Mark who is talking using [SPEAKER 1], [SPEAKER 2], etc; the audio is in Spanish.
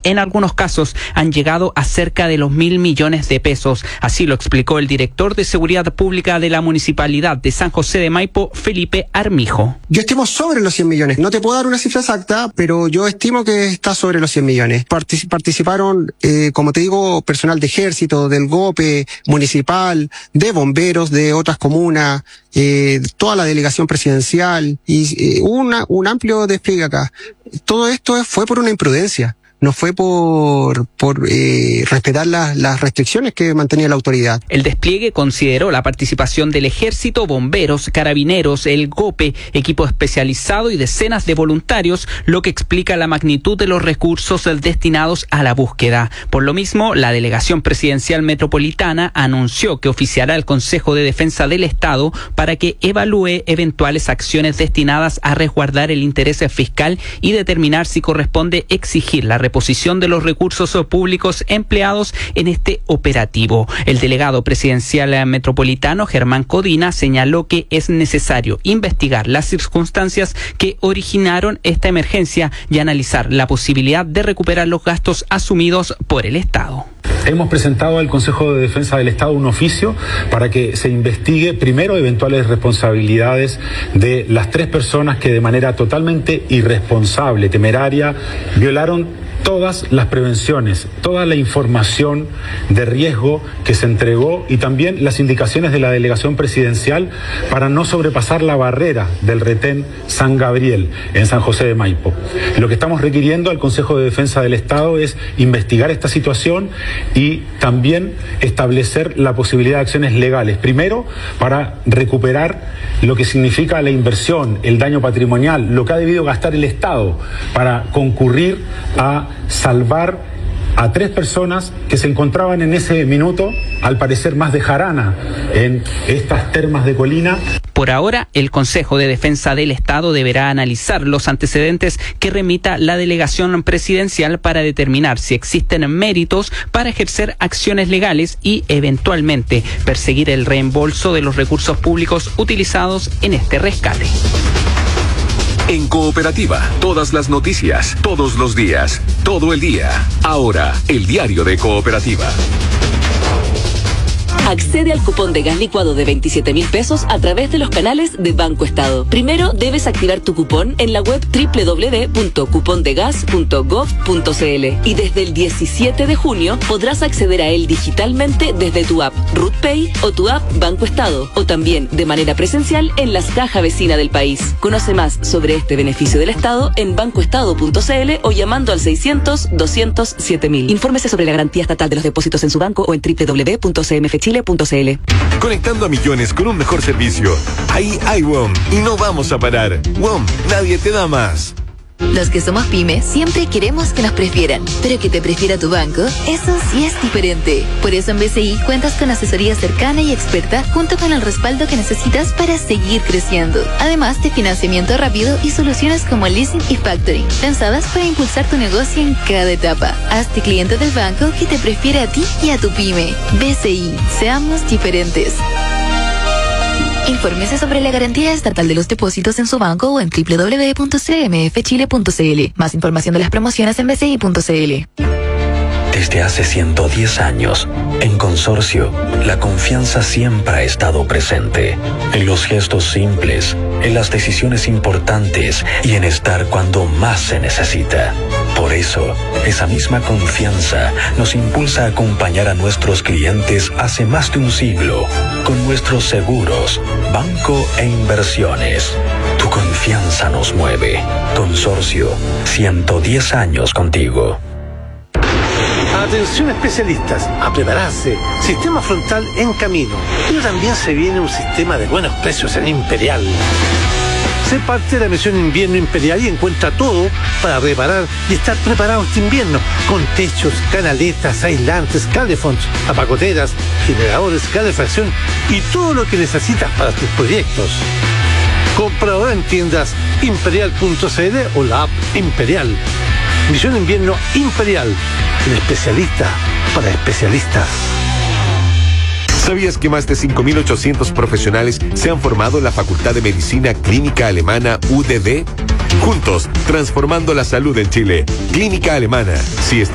[SPEAKER 1] en algunos casos han llegado a cerca de los 1.000 millones de pesos. Así lo explicó el director de Seguridad Pública de la Municipalidad de San José de Maipo, Felipe Armijo.
[SPEAKER 2] Yo estimo sobre los 100 millones. No te puedo dar una cifra exacta, pero yo estimo que está sobre los 100 millones. Participaron, como te digo, personal de ejército, del GOPE, municipal, de bomberos, de otras comunas, toda la delegación presidencial y un amplio despliegue acá. Todo esto fue por una imprudencia. No fue por respetar las restricciones que mantenía la autoridad.
[SPEAKER 1] El despliegue consideró la participación del ejército, bomberos, carabineros, el GOPE, equipo especializado y decenas de voluntarios, lo que explica la magnitud de los recursos destinados a la búsqueda. Por lo mismo, la Delegación Presidencial Metropolitana anunció que oficiará al Consejo de Defensa del Estado para que evalúe eventuales acciones destinadas a resguardar el interés fiscal y determinar si corresponde exigir la reposición de los recursos públicos empleados en este operativo. El delegado presidencial metropolitano, Germán Codina, señaló que es necesario investigar las circunstancias que originaron esta emergencia y analizar la posibilidad de recuperar los gastos asumidos por el Estado.
[SPEAKER 3] Hemos presentado al Consejo de Defensa del Estado un oficio para que se investigue primero eventuales responsabilidades de las 3 personas que de manera totalmente irresponsable, temeraria, violaron todas las prevenciones, toda la información de riesgo que se entregó y también las indicaciones de la delegación presidencial para no sobrepasar la barrera del retén San Gabriel en San José de Maipo. Lo que estamos requiriendo al Consejo de Defensa del Estado es investigar esta situación y también establecer la posibilidad de acciones legales. Primero, para recuperar lo que significa la inversión, el daño patrimonial, lo que ha debido gastar el Estado para concurrir a salvar a 3 personas que se encontraban en ese minuto, al parecer más de jarana, en estas termas de Colina.
[SPEAKER 1] Por ahora, el Consejo de Defensa del Estado deberá analizar los antecedentes que remita la delegación presidencial para determinar si existen méritos para ejercer acciones legales y, eventualmente, perseguir el reembolso de los recursos públicos utilizados en este rescate.
[SPEAKER 4] En Cooperativa, todas las noticias, todos los días, todo el día. Ahora, el diario de Cooperativa.
[SPEAKER 5] Accede al cupón de gas licuado de 27.000 pesos a través de los canales de Banco Estado. Primero debes activar tu cupón en la web www.cupondegas.gov.cl y desde el 17 de junio podrás acceder a él digitalmente desde tu app RutPay o tu app Banco Estado o también de manera presencial en las cajas vecinas del país. Conoce más sobre este beneficio del Estado en bancoestado.cl o llamando al 600-200-7000. Infórmese sobre la garantía estatal de los depósitos en su banco o en www.cmfchile.cl.
[SPEAKER 6] Conectando a millones con un mejor servicio. Ahí hay WOM y no vamos a parar. WOM, nadie te da más.
[SPEAKER 7] Los que somos pymes siempre queremos que nos prefieran, pero que te prefiera tu banco, eso sí es diferente. Por eso en BCI cuentas con asesoría cercana y experta junto con el respaldo que necesitas para seguir creciendo. Además de financiamiento rápido y soluciones como leasing y factoring, pensadas para impulsar tu negocio en cada etapa. Hazte cliente del banco que te prefiere a ti y a tu pyme. BCI, seamos diferentes. Infórmese sobre la garantía estatal de los depósitos en su banco o en www.cmfchile.cl. Más información de las promociones en bci.cl.
[SPEAKER 8] Desde hace 110 años, en Consorcio, la confianza siempre ha estado presente. En los gestos simples, en las decisiones importantes y en estar cuando más se necesita. Por eso, esa misma confianza nos impulsa a acompañar a nuestros clientes hace más de un siglo con nuestros seguros, banco e inversiones. Tu confianza nos mueve. Consorcio, 110 años contigo.
[SPEAKER 9] Atención especialistas, a prepararse. Sistema frontal en camino. Pero también se viene un sistema de buenos precios en Imperial. Sé parte de la misión Invierno Imperial y encuentra todo para reparar y estar preparado este invierno. Con techos, canaletas, aislantes, calefonds, apagoteras, generadores, calefacción y todo lo que necesitas para tus proyectos. Compra ahora en tiendas imperial.cl o la app Imperial. Misión Invierno Imperial. El especialista para especialistas.
[SPEAKER 6] ¿Sabías que más de 5.800 profesionales se han formado en la Facultad de Medicina Clínica Alemana UDD? Juntos, transformando la salud en Chile. Clínica Alemana. Si